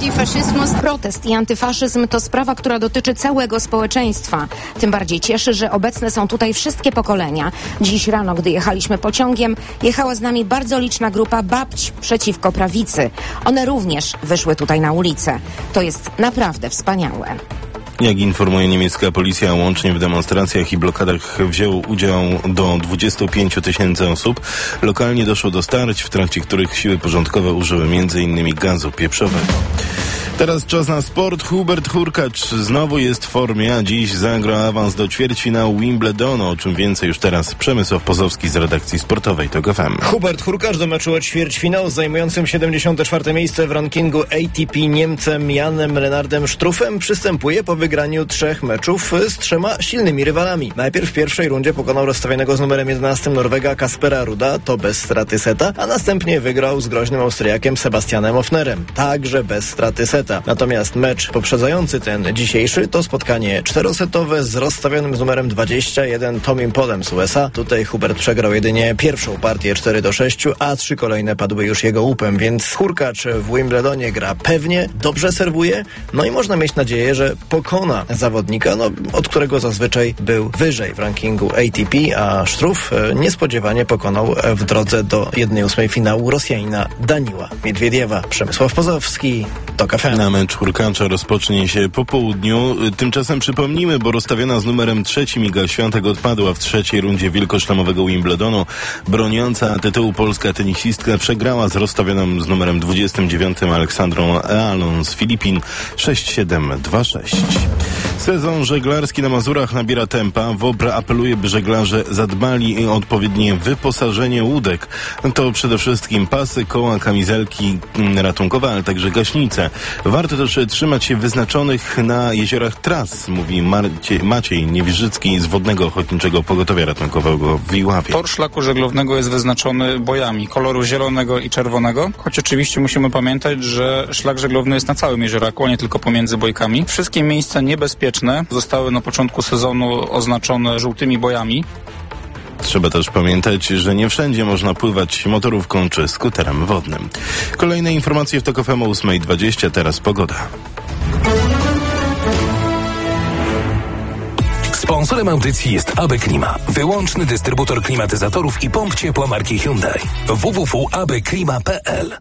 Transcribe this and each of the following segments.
Protest i antyfaszyzm to sprawa, która dotyczy całego społeczeństwa. Tym bardziej cieszy, że obecne są tutaj wszystkie pokolenia. Dziś rano, gdy jechaliśmy pociągiem, jechała z nami bardzo liczna grupa babć przeciwko prawicy. One również wyszły tutaj na ulicę. To jest naprawdę wspaniałe. Jak informuje niemiecka policja, łącznie w demonstracjach i blokadach wzięło udział do 25 000 osób. Lokalnie doszło do starć, w trakcie których siły porządkowe użyły m.in. gazu pieprzowego. Teraz czas na sport. Hubert Hurkacz znowu jest w formie, a dziś zagra awans do ćwierćfinału Wimbledonu. O czym więcej już teraz Przemysław Pozowski z redakcji sportowej TOK FM. Hubert Hurkacz do meczu o ćwierćfinał z zajmującym 74. miejsce w rankingu ATP Niemcem Janem Lennardem Struffem przystępuje po wygraniu 3 meczów z 3 silnymi rywalami. Najpierw w pierwszej rundzie pokonał rozstawionego z numerem 11 Norwega Kaspera Ruda, to bez straty seta, a następnie wygrał z groźnym Austriakiem Sebastianem Ofnerem, także bez straty seta. Natomiast mecz poprzedzający ten dzisiejszy to spotkanie 4-setowe z rozstawionym z numerem 21 Tomim Polem z USA. Tutaj Hubert przegrał jedynie pierwszą partię 4-6, a 3 kolejne padły już jego łupem, więc Hurkacz w Wimbledonie gra pewnie, dobrze serwuje, no i można mieć nadzieję, że pokona zawodnika, od którego zazwyczaj był wyżej w rankingu ATP, a Struff niespodziewanie pokonał w drodze do 1/8 finału Rosjanina Daniła Miedwiediewa. Przemysław Pozowski, TOK FM. Na mecz Hurkacza rozpocznie się po południu. Tymczasem przypomnijmy, bo rozstawiona z numerem 3 Iga Świątek odpadła w trzeciej rundzie wielkoszlemowego Wimbledonu. Broniąca tytułu polska tenisistka przegrała z rozstawioną z numerem 29 Aleksandrą Ealą z Filipin 6-7, 2-6. Sezon żeglarski na Mazurach nabiera tempa. WOPR apeluje, by żeglarze zadbali o odpowiednie wyposażenie łódek. To przede wszystkim pasy, koła, kamizelki ratunkowe, ale także gaśnice. Warto też trzymać się wyznaczonych na jeziorach tras, mówi Maciej Niewierzycki z Wodnego Ochotniczego Pogotowia Ratunkowego w Iławie. Tor szlaku żeglownego jest wyznaczony bojami koloru zielonego i czerwonego, choć oczywiście musimy pamiętać, że szlak żeglowny jest na całym jeziораku, a nie tylko pomiędzy bojkami. Wszystkie miejsca niebezpieczne zostały na początku sezonu oznaczone żółtymi bojami. Trzeba też pamiętać, że nie wszędzie można pływać motorówką czy skuterem wodnym. Kolejne informacje w TOK FM o 8:20, teraz pogoda. Sponsorem audycji jest AB Klima, wyłączny dystrybutor klimatyzatorów i pomp ciepła marki Hyundai. www.abklima.pl.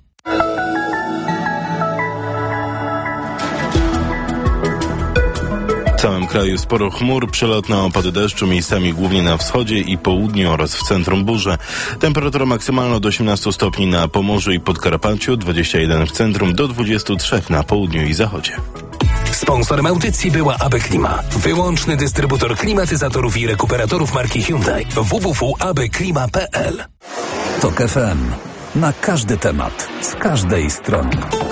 W całym kraju sporo chmur, przelotne opady deszczu, miejscami głównie na wschodzie i południu oraz w centrum burze. Temperatura maksymalna do 18 stopni na Pomorzu i Podkarpaciu, 21 w centrum, do 23 na południu i zachodzie. Sponsorem audycji była AB Klima, wyłączny dystrybutor klimatyzatorów i rekuperatorów marki Hyundai. www.abklima.pl. TOK FM. Na każdy temat, z każdej strony.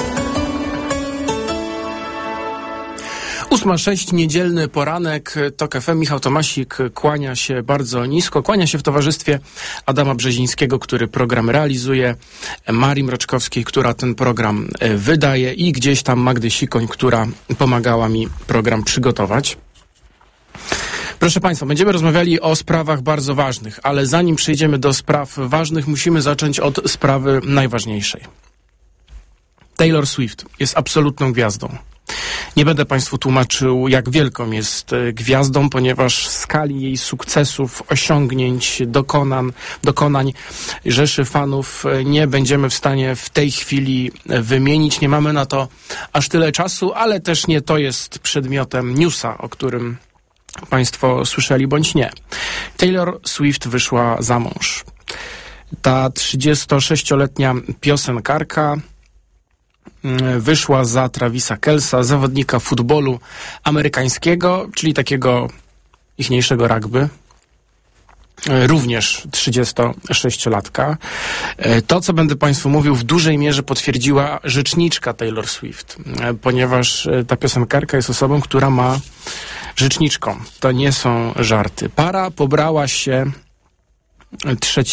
8:06, niedzielny poranek, TOK FM. Michał Tomasik kłania się bardzo nisko. Kłania się w towarzystwie Adama Brzezińskiego, który program realizuje, Marii Mroczkowskiej, która ten program wydaje i gdzieś tam Magdy Sikoń, która pomagała mi program przygotować. Proszę Państwa, będziemy rozmawiali o sprawach bardzo ważnych, ale zanim przejdziemy do spraw ważnych, musimy zacząć od sprawy najważniejszej. Taylor Swift jest absolutną gwiazdą. Nie będę Państwu tłumaczył, jak wielką jest gwiazdą, ponieważ skali jej sukcesów, osiągnięć, dokonań rzeszy fanów nie będziemy w stanie w tej chwili wymienić. Nie mamy na to aż tyle czasu, ale też nie to jest przedmiotem newsa, o którym Państwo słyszeli bądź nie. Taylor Swift wyszła za mąż. Ta 36-letnia piosenkarka wyszła za Travisa Kelsa, zawodnika futbolu amerykańskiego, czyli takiego ichniejszego rugby. Również 36-latka. To, co będę Państwu mówił, w dużej mierze potwierdziła rzeczniczka Taylor Swift, ponieważ ta piosenkarka jest osobą, która ma rzeczniczką. To nie są żarty. Para pobrała się 3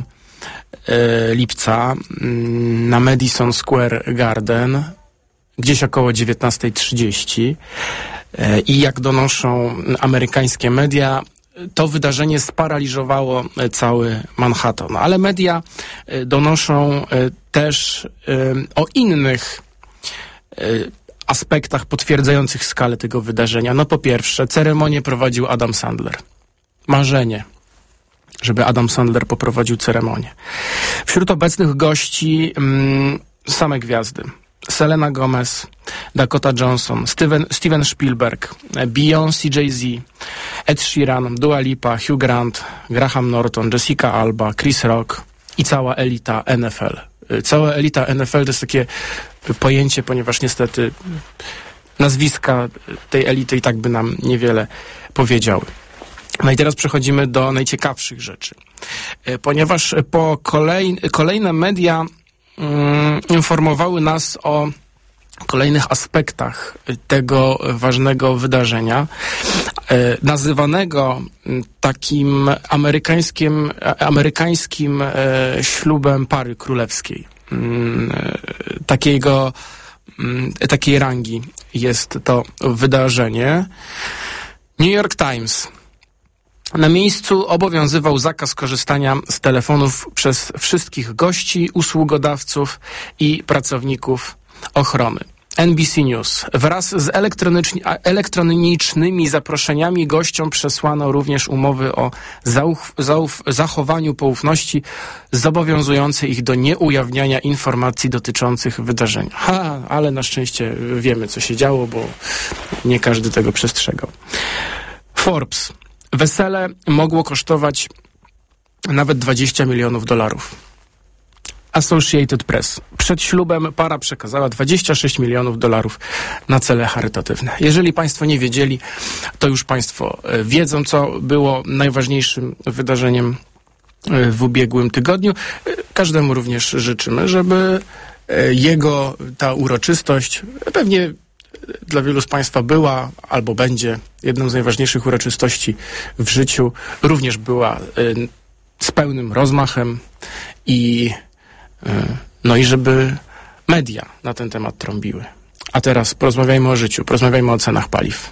lipca na Madison Square Garden, gdzieś około 19:30 i jak donoszą amerykańskie media, to wydarzenie sparaliżowało cały Manhattan. Ale media donoszą też o innych aspektach potwierdzających skalę tego wydarzenia. No po pierwsze, ceremonię prowadził Adam Sandler. Marzenie, żeby Adam Sandler poprowadził ceremonię. Wśród obecnych gości same gwiazdy. Selena Gomez, Dakota Johnson, Steven Spielberg, Beyoncé, Jay-Z, Ed Sheeran, Dua Lipa, Hugh Grant, Graham Norton, Jessica Alba, Chris Rock i cała elita NFL. Cała elita NFL to jest takie pojęcie, ponieważ niestety nazwiska tej elity i tak by nam niewiele powiedziały. No i teraz przechodzimy do najciekawszych rzeczy. Ponieważ kolejne media informowały nas o kolejnych aspektach tego ważnego wydarzenia, nazywanego takim amerykańskim ślubem pary królewskiej. Takiej rangi jest to wydarzenie. New York Times. Na miejscu obowiązywał zakaz korzystania z telefonów przez wszystkich gości, usługodawców i pracowników ochrony. NBC News. Wraz z elektronicznymi zaproszeniami gościom przesłano również umowy o zachowaniu poufności zobowiązujące ich do nieujawniania informacji dotyczących wydarzenia. Ale na szczęście wiemy, co się działo, bo nie każdy tego przestrzegał. Forbes. Wesele mogło kosztować nawet $20 milionów. Associated Press. Przed ślubem para przekazała $26 milionów na cele charytatywne. Jeżeli Państwo nie wiedzieli, to już Państwo wiedzą, co było najważniejszym wydarzeniem w ubiegłym tygodniu. Każdemu również życzymy, żeby ta uroczystość pewnie dla wielu z Państwa była albo będzie jedną z najważniejszych uroczystości w życiu. Również była z pełnym rozmachem i żeby media na ten temat trąbiły. A teraz porozmawiajmy o życiu, porozmawiajmy o cenach paliw.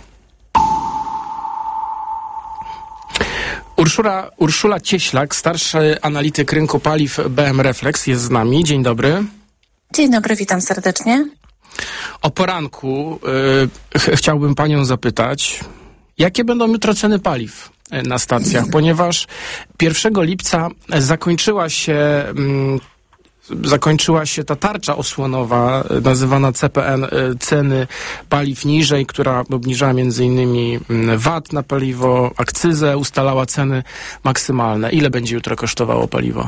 Urszula Cieślak, starszy analityk rynku paliw BM Reflex jest z nami. Dzień dobry. Dzień dobry, witam serdecznie. O poranku chciałbym Panią zapytać, jakie będą jutro ceny paliw na stacjach, ponieważ 1 lipca zakończyła się ta tarcza osłonowa, nazywana CPN, ceny paliw niżej, która obniżała m.in. VAT na paliwo, akcyzę, ustalała ceny maksymalne. Ile będzie jutro kosztowało paliwo?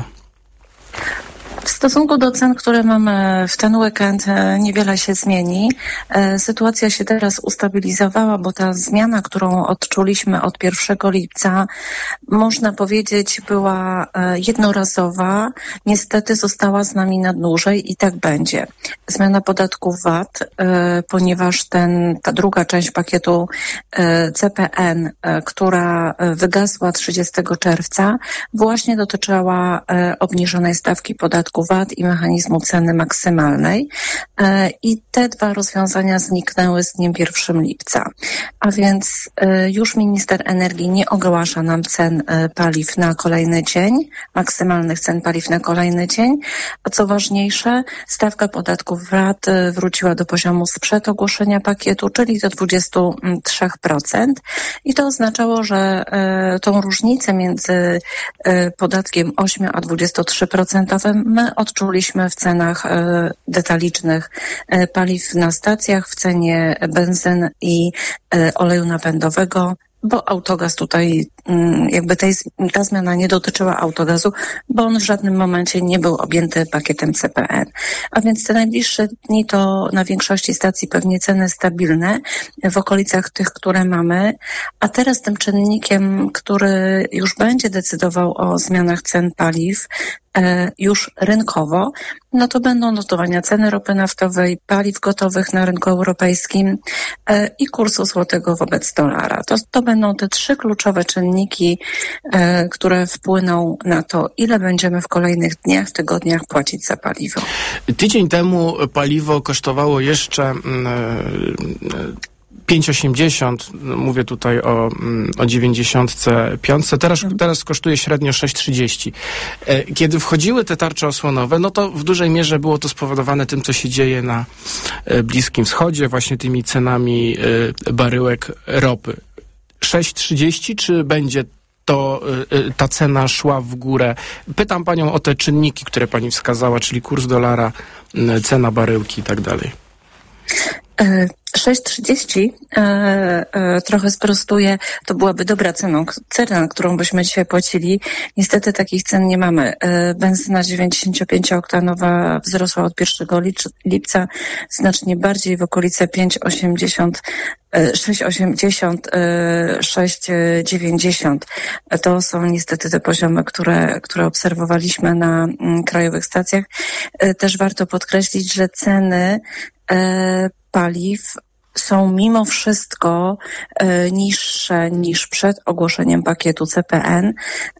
W stosunku do cen, które mamy w ten weekend, niewiele się zmieni. Sytuacja się teraz ustabilizowała, bo ta zmiana, którą odczuliśmy od 1 lipca, można powiedzieć, była jednorazowa. Niestety została z nami na dłużej i tak będzie. Zmiana podatku VAT, ponieważ ta druga część pakietu CPN, która wygasła 30 czerwca, właśnie dotyczyła obniżonej stawki podatku VAT i mechanizmu ceny maksymalnej i te dwa rozwiązania zniknęły z dniem 1 lipca. A więc już minister energii nie ogłasza nam cen paliw na kolejny dzień, maksymalnych cen paliw na kolejny dzień, a co ważniejsze, stawka podatku VAT wróciła do poziomu sprzed ogłoszenia pakietu, czyli do 23%. I to oznaczało, że tą różnicę między podatkiem 8 a 23% my odczuliśmy w cenach detalicznych paliw na stacjach, w cenie benzyn i oleju napędowego, bo autogaz tutaj, ta zmiana nie dotyczyła autogazu, bo on w żadnym momencie nie był objęty pakietem CPN. A więc te najbliższe dni to na większości stacji pewnie ceny stabilne w okolicach tych, które mamy. A teraz tym czynnikiem, który już będzie decydował o zmianach cen paliw, już rynkowo, no to będą notowania ceny ropy naftowej, paliw gotowych na rynku europejskim i kursu złotego wobec dolara. To będą te trzy kluczowe czynniki, które wpłyną na to, ile będziemy w kolejnych dniach, tygodniach płacić za paliwo. Tydzień temu paliwo kosztowało jeszcze 5,80, mówię tutaj o 95, teraz kosztuje średnio 6,30. Kiedy wchodziły te tarcze osłonowe, no to w dużej mierze było to spowodowane tym, co się dzieje na Bliskim Wschodzie, właśnie tymi cenami baryłek ropy. 6,30, czy będzie ta cena szła w górę? Pytam panią o te czynniki, które pani wskazała, czyli kurs dolara, cena baryłki i tak dalej. 6,30 trochę sprostuję, to byłaby dobra cena, którą byśmy dzisiaj płacili. Niestety takich cen nie mamy. Benzyna 95-oktanowa wzrosła od 1 lipca znacznie bardziej, w okolice 5,80, 6,80, 6,90. To są niestety te poziomy, które obserwowaliśmy na krajowych stacjach. Też warto podkreślić, że ceny paliw są mimo wszystko niższe niż przed ogłoszeniem pakietu CPN,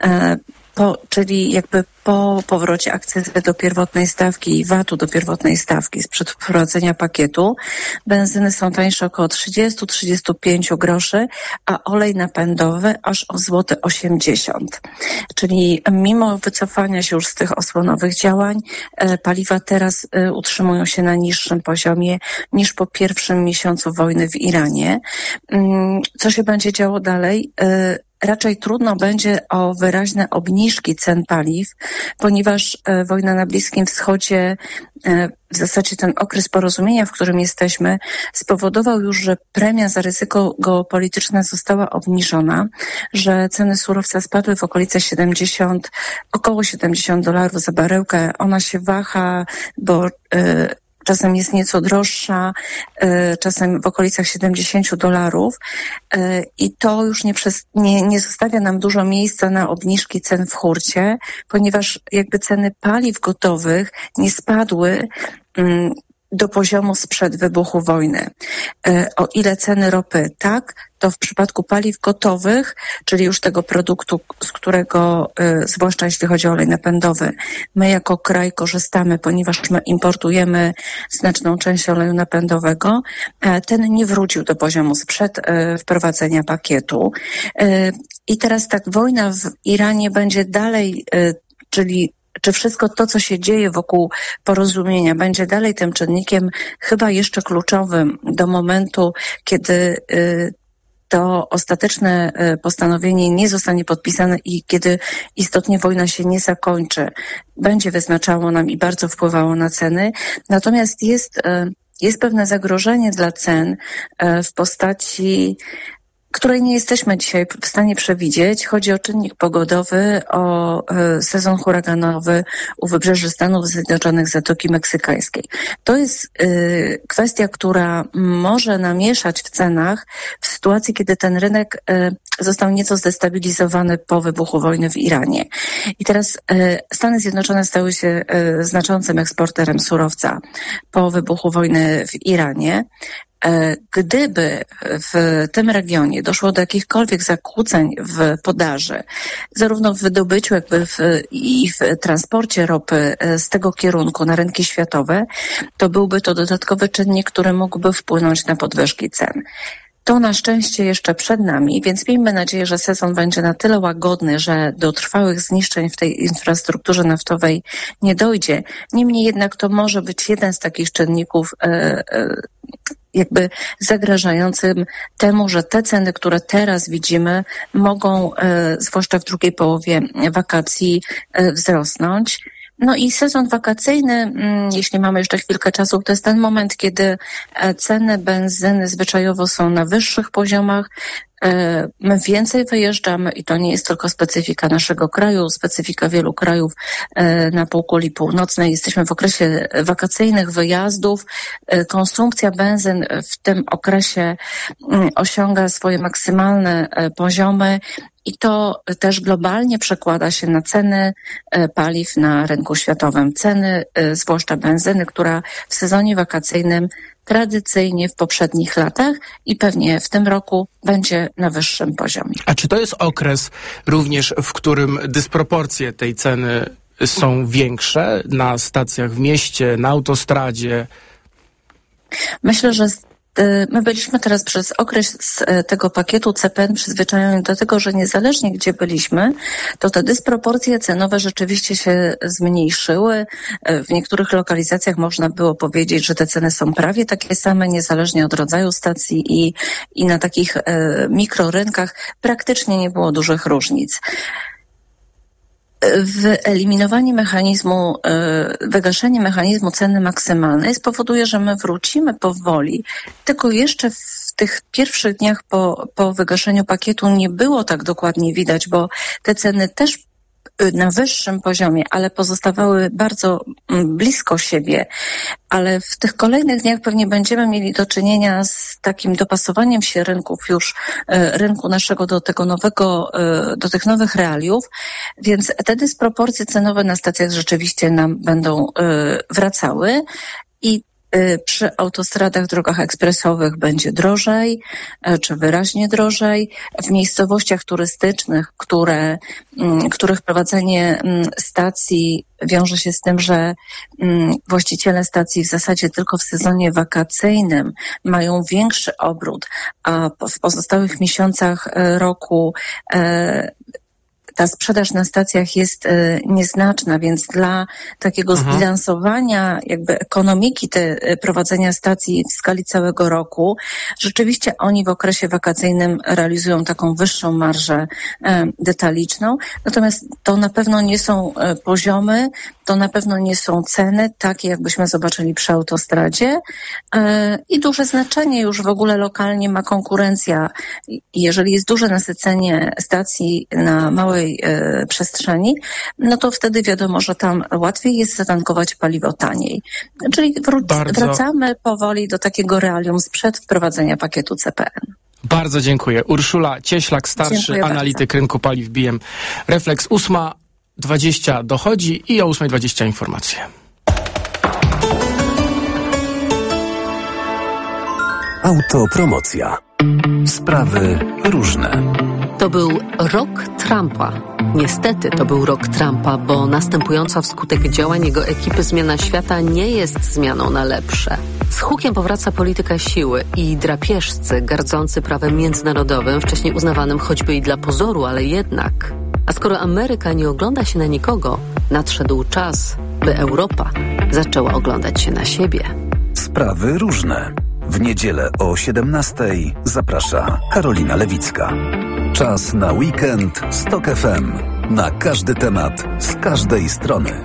czyli jakby po powrocie akcyzy do pierwotnej stawki i VAT-u do pierwotnej stawki sprzed wprowadzenia pakietu. Benzyny są tańsze około 30-35 groszy, a olej napędowy aż o 80 zł. Czyli mimo wycofania się już z tych osłonowych działań, paliwa teraz utrzymują się na niższym poziomie niż po pierwszym miesiącu wojny w Iranie. Co się będzie działo dalej? Raczej trudno będzie o wyraźne obniżki cen paliw, ponieważ wojna na Bliskim Wschodzie, w zasadzie ten okres porozumienia, w którym jesteśmy, spowodował już, że premia za ryzyko geopolityczne została obniżona, że ceny surowca spadły w okolice około $70 za baryłkę. Ona się waha, bo czasem jest nieco droższa, czasem w okolicach $70 i to już nie zostawia nam dużo miejsca na obniżki cen w hurcie, ponieważ jakby ceny paliw gotowych nie spadły do poziomu sprzed wybuchu wojny. O ile ceny ropy tak, to w przypadku paliw gotowych, czyli już tego produktu, z którego, zwłaszcza jeśli chodzi o olej napędowy, my jako kraj korzystamy, ponieważ my importujemy znaczną część oleju napędowego, ten nie wrócił do poziomu sprzed wprowadzenia pakietu. I teraz tak, wojna w Iranie będzie dalej, czy wszystko to, co się dzieje wokół porozumienia, będzie dalej tym czynnikiem chyba jeszcze kluczowym do momentu, kiedy to ostateczne postanowienie nie zostanie podpisane i kiedy istotnie wojna się nie zakończy, będzie wyznaczało nam i bardzo wpływało na ceny. Natomiast jest pewne zagrożenie dla cen w postaci, której nie jesteśmy dzisiaj w stanie przewidzieć. Chodzi o czynnik pogodowy, o sezon huraganowy u wybrzeży Stanów Zjednoczonych, Zatoki Meksykańskiej. To jest kwestia, która może namieszać w cenach w sytuacji, kiedy ten rynek został nieco zdestabilizowany po wybuchu wojny w Iranie. I teraz Stany Zjednoczone stały się znaczącym eksporterem surowca po wybuchu wojny w Iranie. Gdyby w tym regionie doszło do jakichkolwiek zakłóceń w podaży, zarówno w wydobyciu, jakby i w transporcie ropy z tego kierunku na rynki światowe, to byłby to dodatkowy czynnik, który mógłby wpłynąć na podwyżki cen. To na szczęście jeszcze przed nami, więc miejmy nadzieję, że sezon będzie na tyle łagodny, że do trwałych zniszczeń w tej infrastrukturze naftowej nie dojdzie. Niemniej jednak to może być jeden z takich czynników jakby zagrażającym temu, że te ceny, które teraz widzimy, mogą, zwłaszcza w drugiej połowie wakacji, wzrosnąć. No i sezon wakacyjny, jeśli mamy jeszcze chwilkę czasu, to jest ten moment, kiedy ceny benzyny zwyczajowo są na wyższych poziomach. My więcej wyjeżdżamy i to nie jest tylko specyfika naszego kraju, specyfika wielu krajów na półkuli północnej. Jesteśmy w okresie wakacyjnych wyjazdów. Konsumpcja benzyn w tym okresie osiąga swoje maksymalne poziomy i to też globalnie przekłada się na ceny paliw na rynku światowym. Ceny, zwłaszcza benzyny, która w sezonie wakacyjnym tradycyjnie w poprzednich latach i pewnie w tym roku będzie na wyższym poziomie. A czy to jest okres również, w którym dysproporcje tej ceny są większe na stacjach w mieście, na autostradzie? Myślę, że My byliśmy teraz przez okres tego pakietu CPN przyzwyczajeni do tego, że niezależnie gdzie byliśmy, to te dysproporcje cenowe rzeczywiście się zmniejszyły. W niektórych lokalizacjach można było powiedzieć, że te ceny są prawie takie same, niezależnie od rodzaju stacji i na takich mikrorynkach praktycznie nie było dużych różnic. Wyeliminowanie mechanizmu, wygaszenie mechanizmu ceny maksymalnej spowoduje, że my wrócimy powoli, tylko jeszcze w tych pierwszych dniach po wygaszeniu pakietu nie było tak dokładnie widać, bo te ceny też na wyższym poziomie, ale pozostawały bardzo blisko siebie. Ale w tych kolejnych dniach pewnie będziemy mieli do czynienia z takim dopasowaniem się rynku naszego do tego nowego, do tych nowych realiów, więc te dysproporcje cenowe na stacjach rzeczywiście nam będą wracały i przy autostradach, drogach ekspresowych będzie drożej, czy wyraźnie drożej. W miejscowościach turystycznych, których prowadzenie stacji wiąże się z tym, że właściciele stacji w zasadzie tylko w sezonie wakacyjnym mają większy obrót, a w pozostałych miesiącach roku ta sprzedaż na stacjach jest nieznaczna, więc dla takiego zbilansowania jakby ekonomiki prowadzenia stacji w skali całego roku, rzeczywiście oni w okresie wakacyjnym realizują taką wyższą marżę detaliczną. Natomiast to na pewno nie są poziomy, to na pewno nie są ceny takie, jakbyśmy zobaczyli przy autostradzie i duże znaczenie już w ogóle lokalnie ma konkurencja. Jeżeli jest duże nasycenie stacji na małej przestrzeni, no to wtedy wiadomo, że tam łatwiej jest zatankować paliwo taniej. Czyli wracamy powoli do takiego realium sprzed wprowadzenia pakietu CPN. Bardzo dziękuję. Urszula Cieślak, starszy analityk rynku paliw BM Reflex. 8:20 dochodzi i o 8:20 informacje. Autopromocja. Sprawy różne. To był rok Trumpa. Niestety to był rok Trumpa, bo następująca wskutek działań jego ekipy zmiana świata nie jest zmianą na lepsze. Z hukiem powraca polityka siły i drapieżcy gardzący prawem międzynarodowym, wcześniej uznawanym choćby i dla pozoru, ale jednak. A skoro Ameryka nie ogląda się na nikogo, nadszedł czas, by Europa zaczęła oglądać się na siebie. Sprawy różne. W niedzielę o 17:00 zaprasza Karolina Lewicka. Czas na weekend z TOK FM. Na każdy temat, z każdej strony.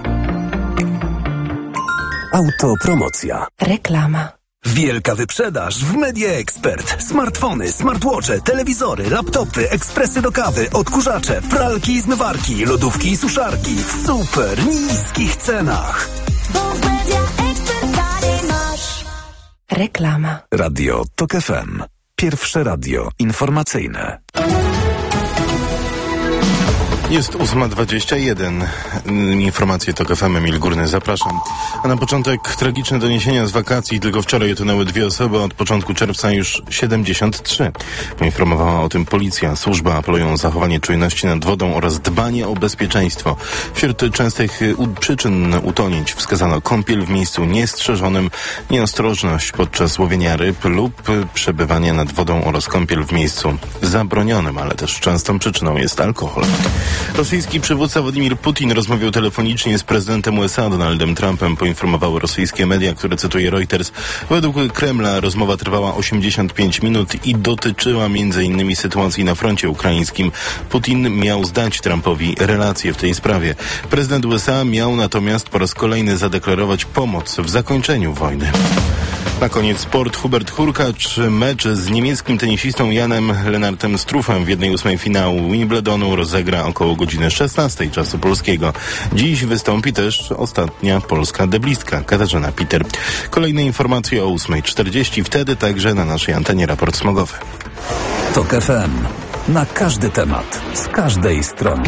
Autopromocja. Reklama. Wielka wyprzedaż w Media Expert. Smartfony, smartwatche, telewizory, laptopy, ekspresy do kawy, odkurzacze, pralki i zmywarki, lodówki i suszarki w super niskich cenach. Bo w Media Expert taniej masz. Reklama. Radio TOK FM. Pierwsze radio informacyjne. Jest 8:21. Informacje TOK FM, Emil Górny, zapraszam. A na początek tragiczne doniesienia z wakacji. Tylko wczoraj utonęły 2 osoby, od początku czerwca już 73. Poinformowała o tym policja. Służby apelują o zachowanie czujności nad wodą oraz dbanie o bezpieczeństwo. Wśród częstych przyczyn utonięć wskazano kąpiel w miejscu niestrzeżonym, nieostrożność podczas łowienia ryb lub przebywanie nad wodą oraz kąpiel w miejscu zabronionym, ale też częstą przyczyną jest alkohol. Rosyjski przywódca Władimir Putin rozmawiał telefonicznie z prezydentem USA Donaldem Trumpem, poinformowały rosyjskie media, które cytuje Reuters. Według Kremla rozmowa trwała 85 minut i dotyczyła m.in. sytuacji na froncie ukraińskim. Putin miał zdać Trumpowi relacje w tej sprawie. Prezydent USA miał natomiast po raz kolejny zadeklarować pomoc w zakończeniu wojny. Na koniec sport. Hubert Hurkacz mecz z niemieckim tenisistą Janem Lennartem Struffem w 1/8 finału Wimbledonu rozegra około godziny 16 czasu polskiego. Dziś wystąpi też ostatnia polska deblistka Katarzyna Piter. Kolejne informacje o 8:40. Wtedy także na naszej antenie raport smogowy. TOK FM. Na każdy temat, z każdej strony.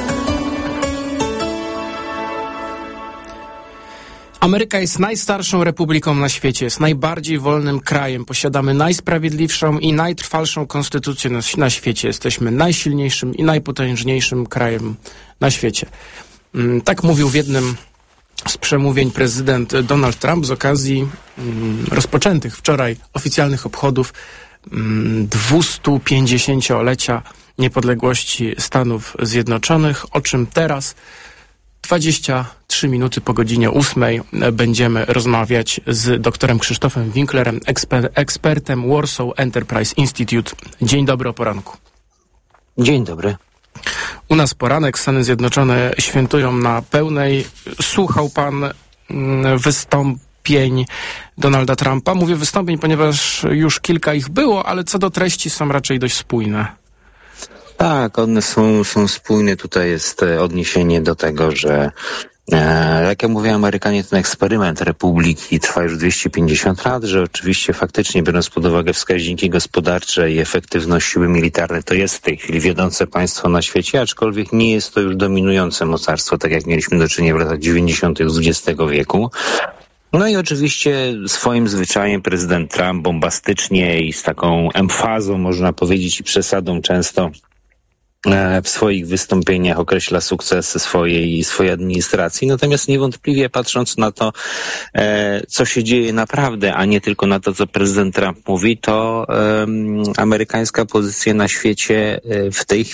Ameryka jest najstarszą republiką na świecie, jest najbardziej wolnym krajem. Posiadamy najsprawiedliwszą i najtrwalszą konstytucję na świecie. Jesteśmy najsilniejszym i najpotężniejszym krajem na świecie. Tak mówił w jednym z przemówień prezydent Donald Trump z okazji rozpoczętych wczoraj oficjalnych obchodów 250-lecia niepodległości Stanów Zjednoczonych, o czym teraz 23 minuty po godzinie 8 będziemy rozmawiać z doktorem Krzysztofem Winklerem, ekspertem Warsaw Enterprise Institute. Dzień dobry, o poranku. Dzień dobry. U nas poranek, Stany Zjednoczone świętują na pełnej. Słuchał pan wystąpień Donalda Trumpa? Mówię wystąpień, ponieważ już kilka ich było, ale co do treści są raczej dość spójne. Tak, one są spójne. Tutaj jest odniesienie do tego, że jak ja mówię, Amerykanie ten eksperyment republiki trwa już 250 lat, że oczywiście faktycznie biorąc pod uwagę wskaźniki gospodarcze i efektywność siły militarnej, to jest w tej chwili wiodące państwo na świecie, aczkolwiek nie jest to już dominujące mocarstwo, tak jak mieliśmy do czynienia w latach 90. XX wieku. No i oczywiście swoim zwyczajem prezydent Trump bombastycznie i z taką emfazą, można powiedzieć, i przesadą często w swoich wystąpieniach określa sukcesy swojej administracji. Natomiast niewątpliwie patrząc na to, co się dzieje naprawdę, a nie tylko na to, co prezydent Trump mówi, to amerykańska pozycja na świecie w tej